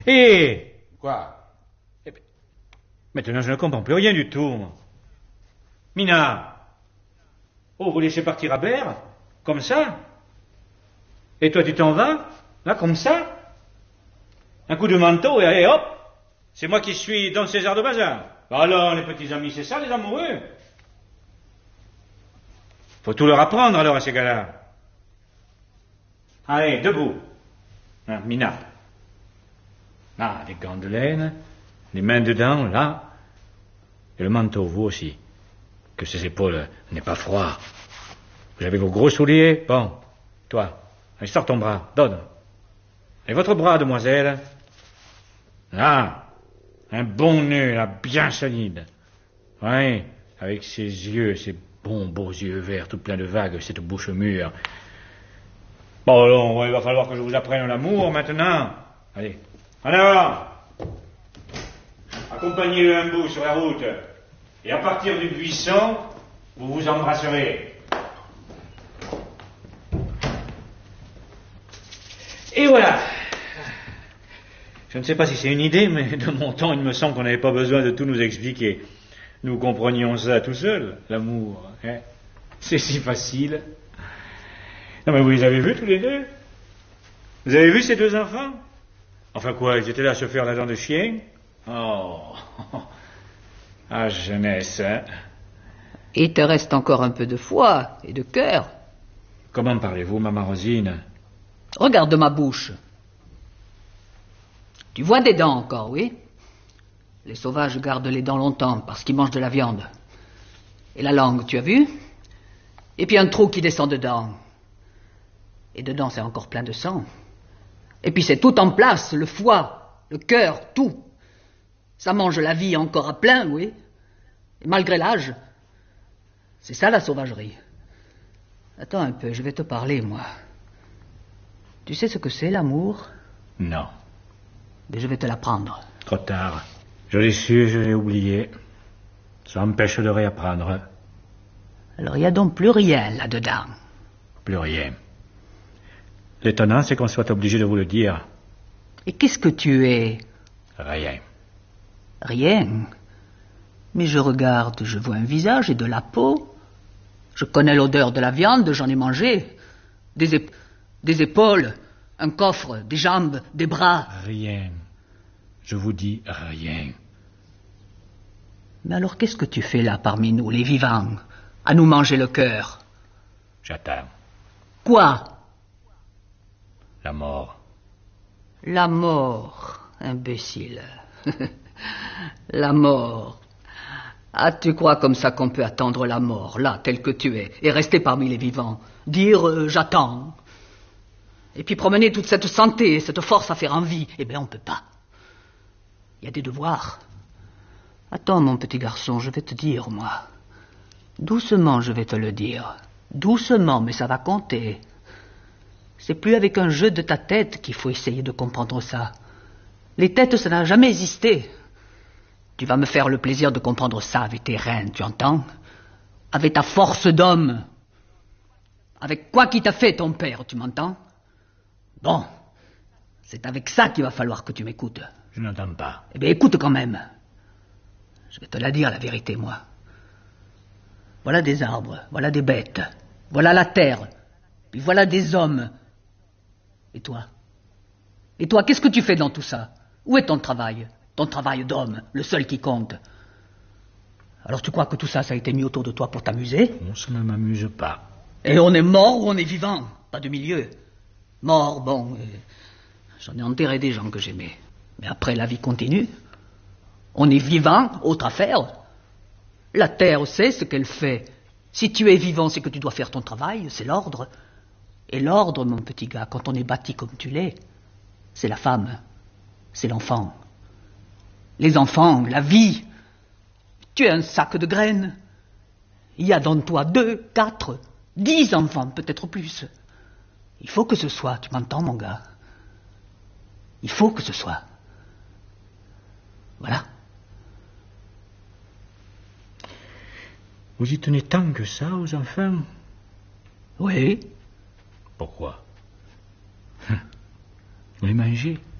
Hé! Quoi? Maintenant, je ne comprends plus rien du tout, moi. Mina! Oh, vous laissez partir Abert? Comme ça? Et toi, tu t'en vas? Là, comme ça? Un coup de manteau et allez, hop! C'est moi qui suis Don César de Bazin. Bah alors, les petits amis, c'est ça, les amoureux? Faut tout leur apprendre, alors, à ces gars-là. Allez, debout. Hein, Mina. Ah, les gants de laine, les mains dedans, là. Et le manteau, vous aussi. Que ces épaules n'aient pas froid. Vous avez vos gros souliers? Bon. Toi, allez, sors ton bras, donne. Et votre bras, demoiselle? Là. Un bon nœud, là, bien solide. Oui, avec ses yeux, ses bons beaux yeux verts, tout pleins de vagues, cette bouche mûre. Bon, alors, il va falloir que je vous apprenne l'amour, maintenant. Allez. En avant! Accompagnez-le un bout sur la route. Et à partir du buisson, vous vous embrasserez. Et voilà. Je ne sais pas si c'est une idée, mais de mon temps, il me semble qu'on n'avait pas besoin de tout nous expliquer. Nous comprenions ça tout seuls, l'amour. Hein. C'est si facile. Non, mais vous les avez vus tous les deux? Vous avez vu ces deux enfants? Enfin quoi, ils étaient là à se faire la dent de chien? Oh, ah, jeunesse, hein. Il te reste encore un peu de foi et de cœur. Comment parlez-vous, maman Rosine? Regarde ma bouche. Tu vois des dents encore, oui? Les sauvages gardent les dents longtemps parce qu'ils mangent de la viande. Et la langue, tu as vu? Et puis un trou qui descend dedans. Et dedans, c'est encore plein de sang. Et puis c'est tout en place, le foie, le cœur, tout. Ça mange la vie encore à plein, oui. Et malgré l'âge, c'est ça la sauvagerie. Attends un peu, je vais te parler, moi. Tu sais ce que c'est, l'amour? Non. Mais je vais te l'apprendre. Trop tard. Je l'ai su, je l'ai oublié. Ça empêche de réapprendre. Alors il n'y a donc plus rien là-dedans. Plus rien. L'étonnant, c'est qu'on soit obligé de vous le dire. Et qu'est-ce que tu es? Rien. Rien. Mais je regarde, je vois un visage et de la peau. Je connais l'odeur de la viande, j'en ai mangé. Des épaules, un coffre, des jambes, des bras. Rien. Je vous dis rien. Mais alors qu'est-ce que tu fais là parmi nous, les vivants, à nous manger le cœur? J'attends. Quoi? La mort. La mort, imbécile. La mort. Ah, tu crois comme ça qu'on peut attendre la mort, là, tel que tu es, et rester parmi les vivants? Dire j'attends. Et puis promener toute cette santé, cette force à faire envie. Eh bien, on peut pas. Il y a des devoirs. Attends, mon petit garçon, je vais te dire, moi. Doucement, je vais te le dire. Doucement, mais ça va compter. C'est plus avec un jeu de ta tête qu'il faut essayer de comprendre ça. Les têtes, ça n'a jamais existé. Tu vas me faire le plaisir de comprendre ça avec tes reins, tu entends? Avec ta force d'homme. Avec quoi qui t'a fait ton père, tu m'entends? Bon, c'est avec ça qu'il va falloir que tu m'écoutes. Je n'entends pas. Eh bien, écoute quand même. Je vais te la dire, la vérité, moi. Voilà des arbres, voilà des bêtes, voilà la terre, puis voilà des hommes. Et toi? Et toi, qu'est-ce que tu fais dans tout ça? Où est ton travail? Ton travail d'homme, le seul qui compte. Alors tu crois que tout ça, ça a été mis autour de toi pour t'amuser? Non, ça ne m'amuse pas. Et on est mort ou on est vivant? Pas de milieu. Mort, bon, j'en ai enterré des gens que j'aimais. Mais après, la vie continue. On est vivant, autre affaire. La terre sait ce qu'elle fait. Si tu es vivant, c'est que tu dois faire ton travail, c'est l'ordre. Et l'ordre, mon petit gars, quand on est bâti comme tu l'es, c'est la femme, c'est l'enfant. Les enfants, la vie. Tu es un sac de graines. Il y a dans toi 2, 4, 10 enfants, peut-être plus. Il faut que ce soit, tu m'entends, mon gars? Il faut que ce soit. Voilà. Vous y tenez tant que ça aux enfants? Oui. Pourquoi? Vous les mangez?